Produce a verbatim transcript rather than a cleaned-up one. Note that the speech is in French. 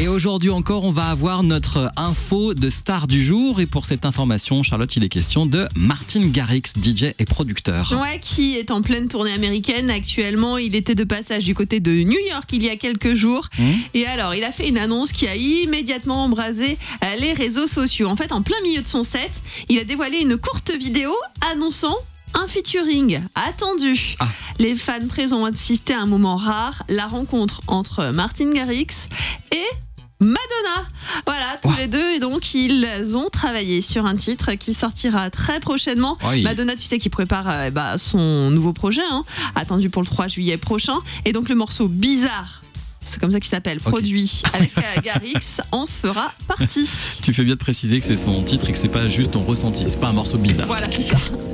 Et aujourd'hui encore, on va avoir notre info de star du jour. Et pour cette information, Charlotte, il est question de Martin Garrix, D J et producteur. Ouais, qui est en pleine tournée américaine actuellement. Il était de passage du côté de New York il y a quelques jours. Mmh. Et alors, il a fait une annonce qui a immédiatement embrasé les réseaux sociaux. En fait, en plein milieu de son set, il a dévoilé une courte vidéo annonçant un featuring attendu. Ah. Les fans présents ont assisté à un moment rare, la rencontre entre Martin Garrix et Madonna. Voilà, tous wow. les deux, et donc ils ont travaillé sur un titre qui sortira très prochainement. Oui. Madonna, tu sais, qui prépare euh, bah, son nouveau projet, hein, attendu pour le trois juillet prochain. Et donc le morceau Bizarre, c'est comme ça qu'il s'appelle, okay. produit avec euh, Garrix, en fera partie. Tu fais bien de préciser que c'est son titre et que c'est pas juste ton ressenti, c'est pas un morceau bizarre. Voilà, c'est ça.